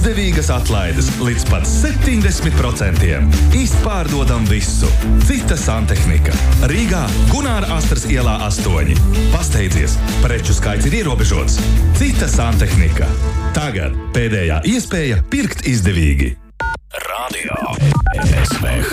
Izdevīgas atlaides līdz pat 70%. Izpārdodam visu. Cita santehnika. Rīgā Gunāra Astras ielā 8. Pasteidzies, preču skaits ir ierobežots. Cita santehnika. Tagad pēdējā iespēja pirkt izdevīgi. Radio SVH.